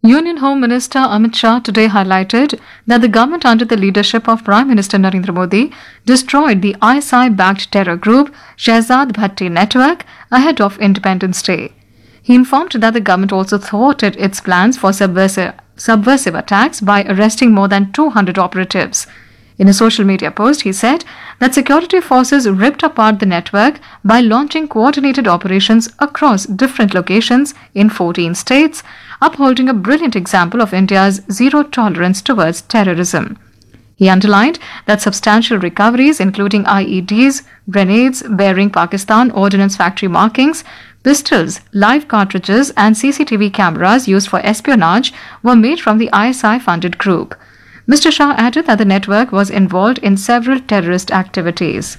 Union Home Minister Amit Shah today highlighted that the government under the leadership of Prime Minister Narendra Modi destroyed the ISI-backed terror group Shehzad Bhatti network ahead of Independence Day. He informed that the government also thwarted its plans for subversive attacks by arresting more than 200 operatives. In a social media post, he said that security forces ripped apart the network by launching coordinated operations across different locations in 14 states, upholding a brilliant example of India's zero tolerance towards terrorism. He underlined that substantial recoveries, including IEDs, grenades bearing Pakistan Ordnance Factory markings, pistols, live cartridges, and CCTV cameras used for espionage, were made from the ISI-funded group. Mr. Shah added that the network was involved in several terrorist activities.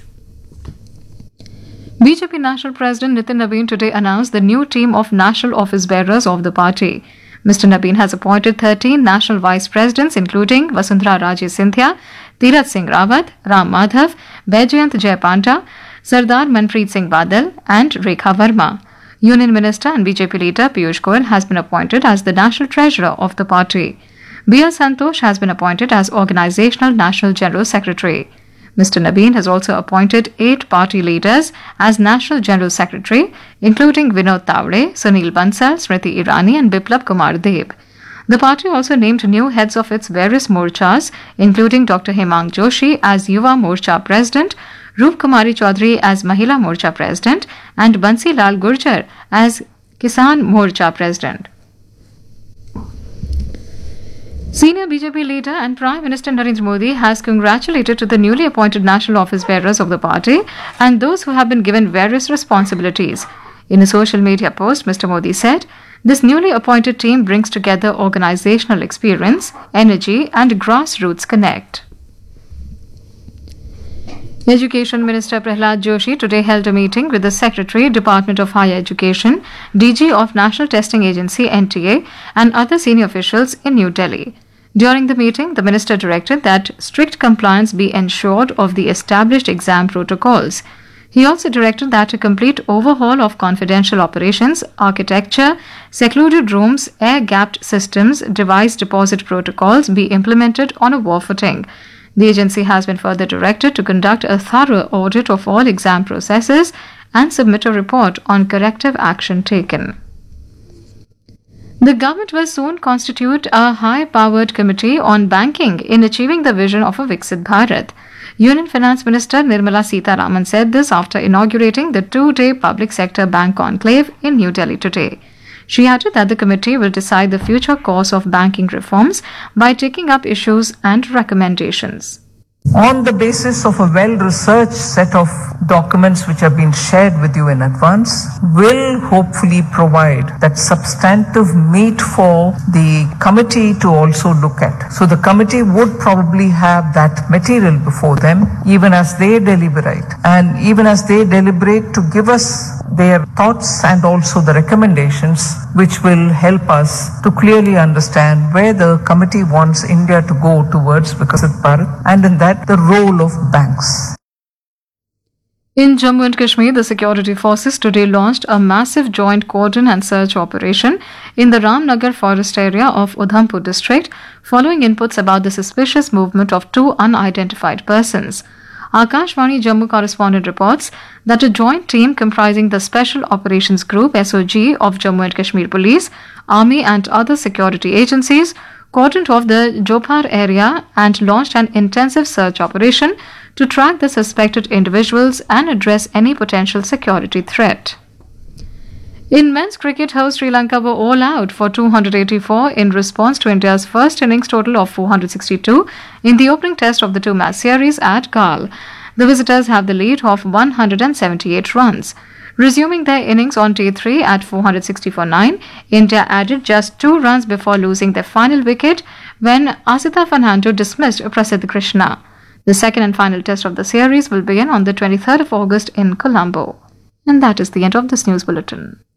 BJP National President Nitin Nabin today announced the new team of national office bearers of the party. Mr. Nabin has appointed 13 national vice presidents, including Vasundhara Raje Scindia, Tirath Singh Rawat, Ram Madhav, Baijayant Jayapanda, Sardar Manpreet Singh Badal, and Rekha Verma. Union Minister and BJP leader Piyush Goyal has been appointed as the national treasurer of the party. B.L. Santosh has been appointed as Organizational National General Secretary. Mr. Nabin has also appointed 8 party leaders as National General Secretary, including Vinod Tawde, Sunil Bansal, Smriti Irani and Biplab Kumar Deb. The party also named new heads of its various morchas, including Dr. Hemang Joshi as Yuva Morcha President, Roop Kumari Chaudhary as Mahila Morcha President, and Bansi Lal Gurjar as Kisan Morcha President. Senior BJP leader and Prime Minister Narendra Modi has congratulated to the newly appointed national office bearers of the party and those who have been given various responsibilities. In a social media post, Mr. Modi said, "This newly appointed team brings together organizational experience, energy, and grassroots connect." Education Minister Prahlad Joshi today held a meeting with the Secretary, Department of Higher Education, DG of National Testing Agency NTA, and other senior officials in New Delhi. During the meeting, the minister directed that strict compliance be ensured of the established exam protocols. He also directed that a complete overhaul of confidential operations, architecture, secluded rooms, air-gapped systems, device deposit protocols be implemented on a war footing. The agency has been further directed to conduct a thorough audit of all exam processes and submit a report on corrective action taken. The government will soon constitute a high-powered committee on banking in achieving the vision of a Viksit Bharat. Union Finance Minister Nirmala Sitharaman said this after inaugurating the 2-day public sector bank conclave in New Delhi today. She added that the committee will decide the future course of banking reforms by taking up issues and recommendations. On the basis of a well-researched set of documents which have been shared with you in advance, will hopefully provide that substantive meat for the committee to also look at. So the committee would probably have that material before them even as they deliberate. And even as they deliberate, to give us their thoughts and also the recommendations which will help us to clearly understand where the committee wants India to go towards Viksit Bharat, and in that the role of banks. In Jammu and Kashmir, the security forces today launched a massive joint cordon and search operation in the Ramnagar forest area of Udhampur district, following inputs about the suspicious movement of 2 unidentified persons. Akashvani Jammu correspondent reports that a joint team comprising the Special Operations Group SOG of Jammu and Kashmir Police, Army and other security agencies cordoned off the Jopar area and launched an intensive search operation to track the suspected individuals and address any potential security threat. In men's cricket, host Sri Lanka were all out for 284 in response to India's first innings total of 462 in the opening test of the 2-match series at Galle. The visitors have the lead of 178 runs. Resuming their innings on day 3 at 460 for 9, India added just 2 runs before losing their final wicket when Asita Fernando dismissed Prasidh Krishna. The second and final test of the series will begin on the 23rd of August in Colombo. And that is the end of this news bulletin.